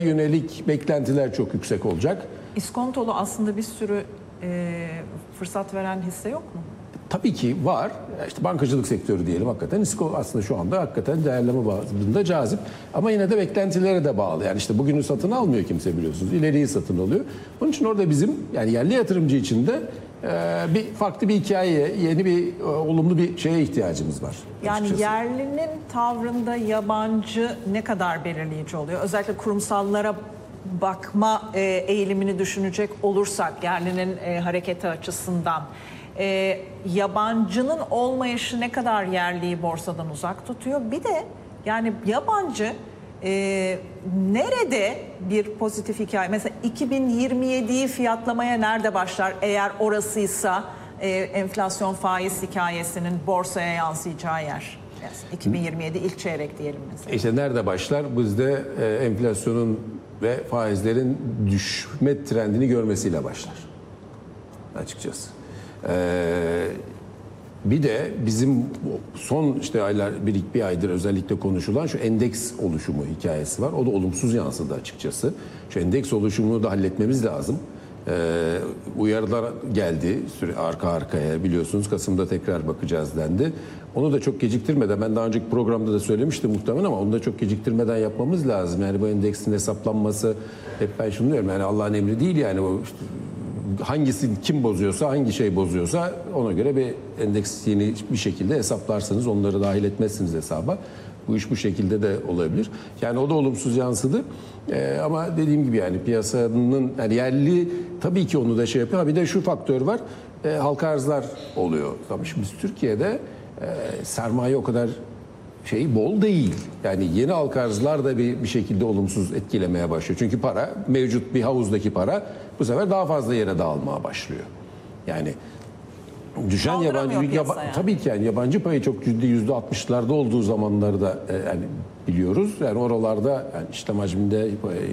yönelik beklentiler çok yüksek olacak. İskontolu aslında bir sürü fırsat veren hisse yok mu? Tabii ki var. İşte bankacılık sektörü diyelim hakikaten. İSKO aslında şu anda hakikaten değerleme bazında cazip. Ama yine de beklentilere de bağlı. Yani işte bugünü satın almıyor kimse biliyorsunuz. İleriyi satın alıyor. Onun için orada bizim yani yerli yatırımcı için de farklı bir hikayeye, yeni bir olumlu bir şeye ihtiyacımız var. Yani açıkçası. yerlinin tavrında yabancı ne kadar belirleyici oluyor? Özellikle kurumsallara bakma eğilimini düşünecek olursak yerlinin hareketi açısından yabancının olmayışı ne kadar yerliyi borsadan uzak tutuyor? Bir de yani yabancı nerede bir pozitif hikaye? Mesela 2027'yi fiyatlamaya nerede başlar eğer orasıysa enflasyon faiz hikayesinin borsaya yansıyacağı yer? Yani 2027 ilk çeyrek diyelim mesela. İşte nerede başlar? Bizde enflasyonun ve faizlerin düşme trendini görmesiyle başlar. Açıkçası. Bir de bizim son işte aylar, bir aydır özellikle konuşulan şu endeks oluşumu hikayesi var. O da olumsuz yansıdı açıkçası. Şu endeks oluşumunu da halletmemiz lazım. Uyarılar geldi arka arkaya, biliyorsunuz Kasım'da tekrar bakacağız dendi. Onu da çok geciktirmeden, ben daha önceki programda da söylemiştim muhtemelen ama onu da çok geciktirmeden yapmamız lazım. Yani bu endeksin hesaplanması, hep ben şunu diyorum yani Allah'ın emri değil yani o işte, hangisi kim bozuyorsa, hangi şey bozuyorsa ona göre bir endeksini bir şekilde hesaplarsınız. Onları dahil etmezsiniz hesaba. Bu iş bu şekilde de olabilir. Yani o da olumsuz yansıdı. Ama dediğim gibi yani piyasanın yani yerli tabii ki onu da şey yapıyor. Bir de şu faktör var. Halka arzlar oluyor. Tabii şimdi biz Türkiye'de sermaye o kadar bol değil. Yani yeni halka arzlar da bir şekilde olumsuz etkilemeye başlıyor. Çünkü para, mevcut bir havuzdaki para bu sefer daha fazla yere dağılmaya başlıyor. Yani düşen yabancı yani. Tabii ki yani yabancı payı çok ciddi %60'larda olduğu zamanlarda yani biliyoruz. Yani oralarda yani işlem hacminde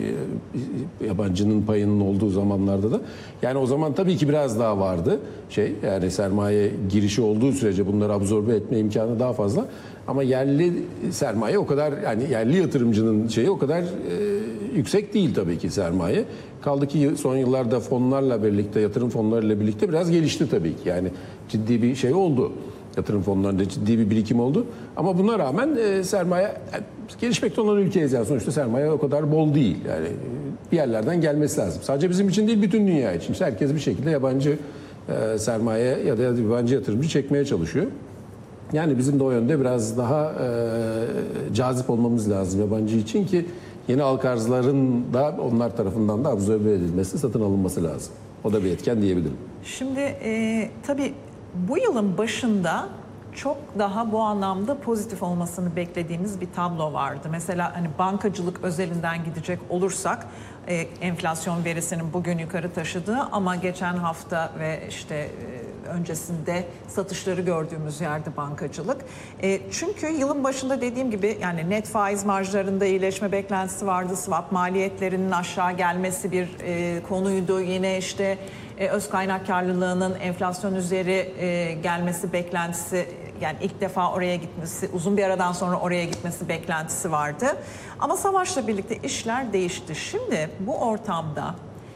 yabancının payının olduğu zamanlarda da yani o zaman tabii ki biraz daha vardı yani sermaye girişi olduğu sürece bunları absorbe etme imkanı daha fazla. Ama yerli sermaye o kadar yani yerli yatırımcının o kadar yüksek değil tabii ki sermaye. Kaldı ki son yıllarda fonlarla birlikte, yatırım fonlarıyla birlikte biraz gelişti tabii ki. Yani ciddi bir oldu. Yatırım fonlarında ciddi bir birikim oldu. Ama buna rağmen sermaye yani gelişmekte olan ülkeyiz yani sonuçta sermaye o kadar bol değil. Yani bir yerlerden gelmesi lazım. Sadece bizim için değil bütün dünya için. İşte herkes bir şekilde yabancı sermaye ya da yabancı yatırımcı çekmeye çalışıyor. Yani bizim de o yönde biraz daha cazip olmamız lazım yabancı için ki yeni halka arzların da onlar tarafından da absorbe edilmesi, satın alınması lazım. O da bir etken diyebilirim. Şimdi tabii bu yılın başında çok daha bu anlamda pozitif olmasını beklediğimiz bir tablo vardı. Mesela hani bankacılık özelinden gidecek olursak enflasyon verisinin bugün yukarı taşıdığı ama geçen hafta ve işte öncesinde satışları gördüğümüz yerde bankacılık. Çünkü yılın başında dediğim gibi yani net faiz marjlarında iyileşme beklentisi vardı. Swap maliyetlerinin aşağı gelmesi bir konuydu. Yine işte öz kaynak karlılığının enflasyon üzeri gelmesi beklentisi yani ilk defa oraya gitmesi, uzun bir aradan sonra oraya gitmesi beklentisi vardı. Ama savaşla birlikte işler değişti. Şimdi bu ortamda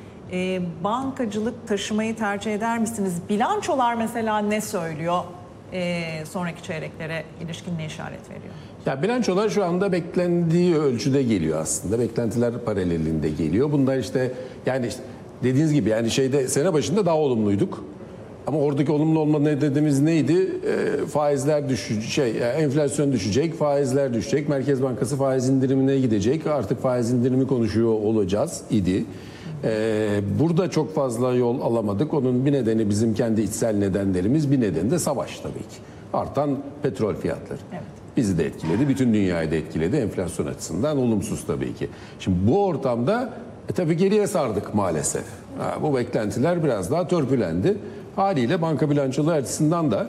bankacılık taşımayı tercih eder misiniz? Bilançolar mesela ne söylüyor? Sonraki çeyreklere ilişkin ne işaret veriyor? Ya bilançolar şu anda beklendiği ölçüde geliyor aslında. Beklentiler paralelinde geliyor. Bunlar işte yani dediğiniz gibi yani sene başında daha olumluyduk. Ama oradaki olumlu olma dediğimiz neydi? Faizler düşecek, enflasyon düşecek, faizler düşecek. Merkez Bankası faiz indirimine gidecek. Artık faiz indirimi konuşuyor olacağız idi. Burada çok fazla yol alamadık. Onun bir nedeni bizim kendi içsel nedenlerimiz, bir nedeni de savaş tabii ki. Artan petrol fiyatları. Evet. Bizi de etkiledi, bütün dünyayı da etkiledi. Enflasyon açısından olumsuz tabii ki. Şimdi bu ortamda tabii geriye sardık maalesef. Bu beklentiler biraz daha törpülendi. Haliyle banka bilançoları açısından da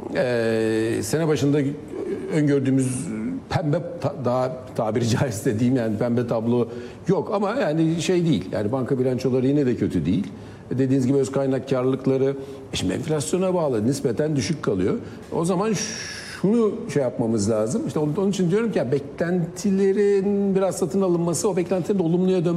sene başında öngördüğümüz pembe daha tabiri caizse diyeyim yani pembe tablo yok ama yani değil. Yani banka bilançoları yine de kötü değil. Dediğiniz gibi öz kaynak karlılıkları şimdi enflasyona bağlı nispeten düşük kalıyor. O zaman şunu şey yapmamız lazım. İşte onun için diyorum ki ya, beklentilerin biraz satın alınması, o beklentilerin de olumluya dönmesi